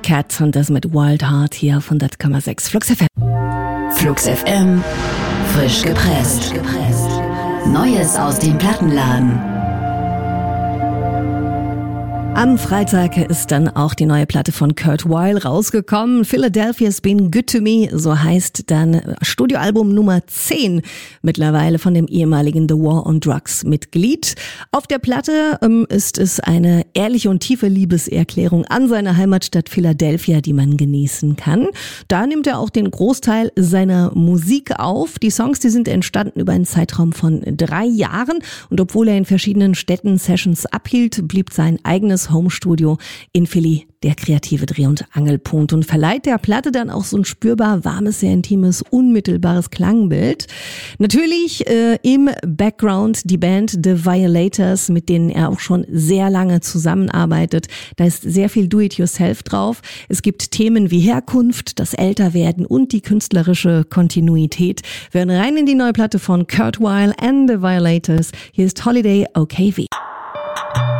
Cat und das mit Wild Heart hier auf 100,6 Flux FM. Flux FM, frisch gepresst. Neues aus dem Plattenladen. Am Freitag ist dann auch die neue Platte von Kurt Weill rausgekommen. Philadelphia's Been Good to Me, so heißt dann Studioalbum Nummer 10 mittlerweile von dem ehemaligen The War on Drugs Mitglied. Auf der Platte ist es eine ehrliche und tiefe Liebeserklärung an seine Heimatstadt Philadelphia, die man genießen kann. Da nimmt er auch den Großteil seiner Musik auf. Die Songs, die sind entstanden über einen Zeitraum von 3 Jahren und obwohl er in verschiedenen Städten Sessions abhielt, blieb sein eigenes Homestudio in Philly der kreative Dreh- und Angelpunkt und verleiht der Platte dann auch so ein spürbar warmes, sehr intimes, unmittelbares Klangbild. Natürlich im Background die Band The Violators, mit denen er auch schon sehr lange zusammenarbeitet. Da ist sehr viel Do-it-yourself drauf. Es gibt Themen wie Herkunft, das Älterwerden und die künstlerische Kontinuität. Wir hören rein in die neue Platte von Kurt Weill and The Violators. Hier ist Holiday OKV.